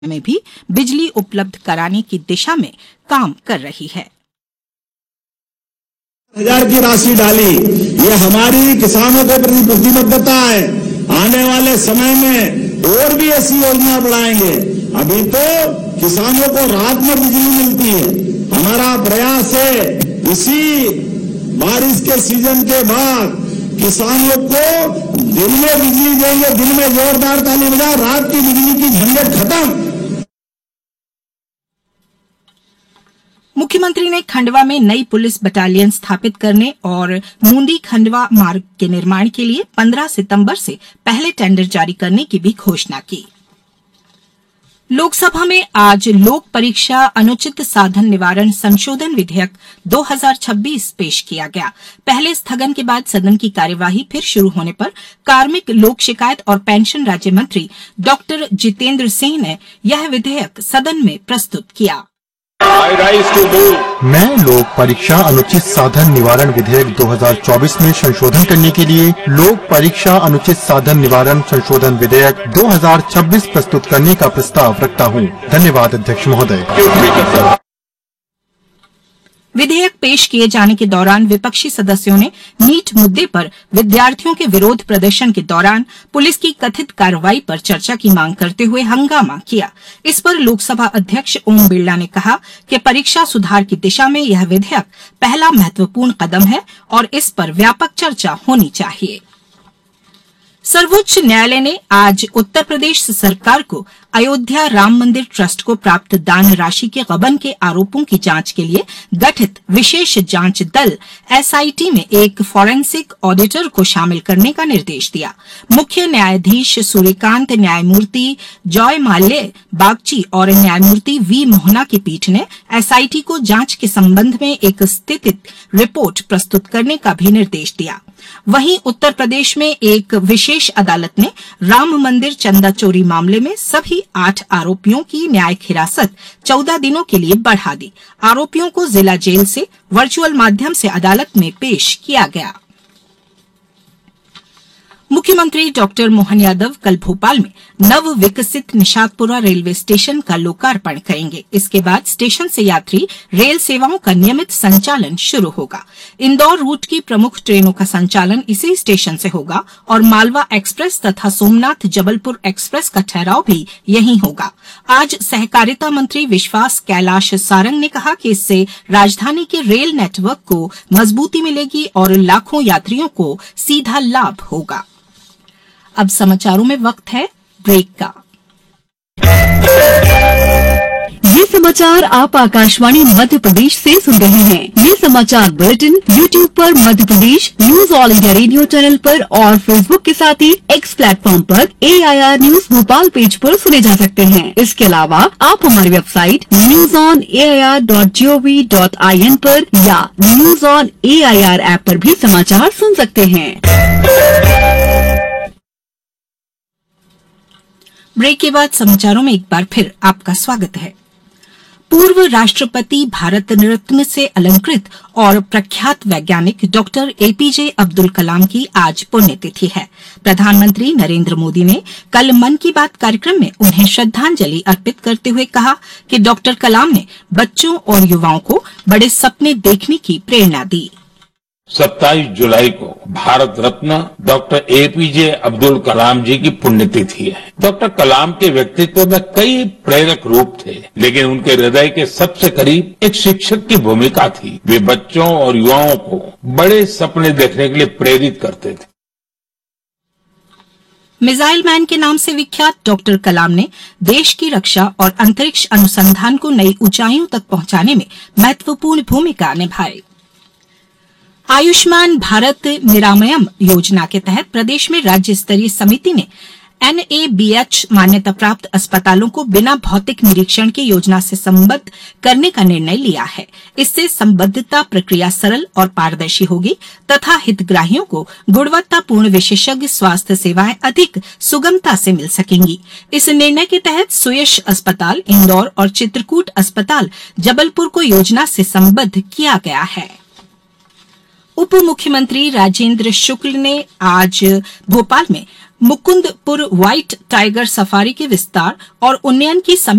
में भी बिजली उपलब्ध कराने की दिशा में काम कर रही है। 1000 की राशि डाली, ये हमारी किसानों के प्रति प्रतिबद्धता है। आने वाले समय में और भी ऐसी योजना बढ़ाएंगे। अभी तो किसानों को रात में बिजली मिलती है। हमारा प्रयास है इसी बारिश के सीजन के बाद किसानों को दिन में बिजली देंगे। दिन में जोरदार ताली बजाओ, रात की बिजली की झंझट खत्म। मुख्यमंत्री ने खंडवा में नई पुलिस बटालियन स्थापित करने और मूंदी खंडवा मार्ग के निर्माण के लिए 15 सितंबर से पहले टेंडर जारी करने की भी घोषणा की। लोकसभा में आज लोक परीक्षा अनुचित साधन निवारण संशोधन विधेयक 2026 पेश किया गया। पहले स्थगन के बाद सदन की कार्यवाही फिर शुरू होने पर कार्मिक, लोक शिकायत और पेंशन राज्य मंत्री डॉक्टर जितेंद्र सिंह ने यह विधेयक सदन में प्रस्तुत किया। मैं लोक परीक्षा अनुचित साधन निवारण विधेयक 2024 में संशोधन करने के लिए लोक परीक्षा अनुचित साधन निवारण संशोधन विधेयक 2026 प्रस्तुत करने का प्रस्ताव रखता हूं। धन्यवाद अध्यक्ष महोदय। विधेयक पेश किए जाने के दौरान विपक्षी सदस्यों ने नीट मुद्दे पर विद्यार्थियों के विरोध प्रदर्शन के दौरान पुलिस की कथित कार्रवाई पर चर्चा की मांग करते हुए हंगामा किया। इस पर लोकसभा अध्यक्ष ओम बिरला ने कहा कि परीक्षा सुधार की दिशा में यह विधेयक पहला महत्वपूर्ण कदम है और इस पर व्यापक चर्चा होनी चाहिए। सर्वोच्च न्यायालय ने आज उत्तर प्रदेश सरकार को अयोध्या राम मंदिर ट्रस्ट को प्राप्त दान राशि के गबन के आरोपों की जांच के लिए गठित विशेष जांच दल एसआईटी में एक फॉरेंसिक ऑडिटर को शामिल करने का निर्देश दिया। मुख्य न्यायाधीश सूर्यकांत, न्यायमूर्ति जॉय माल्य बागची और न्यायमूर्ति वी मोहना की पीठ ने एसआईटी को जांच के संबंध में एक स्थिति रिपोर्ट प्रस्तुत करने का भी निर्देश दिया। वहीं उत्तर प्रदेश में एक विशेष अदालत ने राम मंदिर चंदा चोरी मामले में सभी 8 आरोपियों की न्यायिक हिरासत 14 दिनों के लिए बढ़ा दी। आरोपियों को जिला जेल से वर्चुअल माध्यम से अदालत में पेश किया गया। मुख्यमंत्री डॉक्टर मोहन यादव कल भोपाल में नव विकसित निषादपुरा रेलवे स्टेशन का लोकार्पण करेंगे। इसके बाद स्टेशन से यात्री रेल सेवाओं का नियमित संचालन शुरू होगा। इंदौर रूट की प्रमुख ट्रेनों का संचालन इसी स्टेशन से होगा और मालवा एक्सप्रेस तथा सोमनाथ जबलपुर एक्सप्रेस का ठहराव भी यहीं होगा। आज सहकारिता मंत्री विश्वास कैलाश सारंग ने कहा कि इससे राजधानी के रेल नेटवर्क को मजबूती मिलेगी और लाखों यात्रियों को सीधा लाभ होगा। अब समाचारों में वक्त है ब्रेक का। ये समाचार आप आकाशवाणी मध्य प्रदेश से सुन रहे हैं। ये समाचार बुलेटिन YouTube पर Madhya Pradesh news all India radio channel पर और फेसबुक के साथ ही X प्लेटफॉर्म पर AIR न्यूज भोपाल पेज पर सुने जा सकते हैं। इसके अलावा आप हमारी वेबसाइट newsonair.gov.in पर या न्यूज ऑन AIR ऐप पर भी समाचार सुन सकते हैं। ब्रेक के बाद समाचारों में एक बार फिर आपका स्वागत है। पूर्व राष्ट्रपति भारत रत्न से अलंकृत और प्रख्यात वैज्ञानिक डॉक्टर एपीजे अब्दुल कलाम की आज पुण्यतिथि है। प्रधानमंत्री नरेंद्र मोदी ने कल मन की बात कार्यक्रम में उन्हें श्रद्धांजलि अर्पित करते हुए कहा कि डॉक्टर कलाम ने बच्चों और युवाओं को बड़े सपने देखने की प्रेरणा दी। 27 जुलाई को भारत रत्न डॉक्टर एपीजे अब्दुल कलाम जी की पुण्यतिथि है। डॉक्टर कलाम के व्यक्तित्व में कई प्रेरक रूप थे, लेकिन उनके हृदय के सबसे करीब एक शिक्षक की भूमिका थी। वे बच्चों और युवाओं को बड़े सपने देखने के लिए प्रेरित करते थे। मिसाइल मैन के नाम से विख्यात डॉक्टर कलाम ने देश की रक्षा और अंतरिक्ष अनुसंधान को नई ऊंचाइयों तक पहुंचाने में महत्वपूर्ण भूमिका निभाई। आयुष्मान भारत निरामयम योजना के तहत प्रदेश में राज्य स्तरीय समिति ने NABH मान्यता प्राप्त अस्पतालों को बिना भौतिक निरीक्षण के योजना से संबद्ध करने का निर्णय लिया है। इससे संबद्धता प्रक्रिया सरल और पारदर्शी होगी तथा हितग्राहियों को गुणवत्तापूर्ण विशेषज्ञ स्वास्थ्य सेवाएं अधिक सुगमता से मिल सकेंगी। इस निर्णय के तहत सुयश अस्पताल इंदौर और चित्रकूट अस्पताल जबलपुर को योजना से संबद्ध किया गया है। उप मुख्यमंत्री राजेंद्र शुक्ल ने आज भोपाल में मुकुंदपुर व्हाइट टाइगर सफारी के विस्तार और उन्नयन की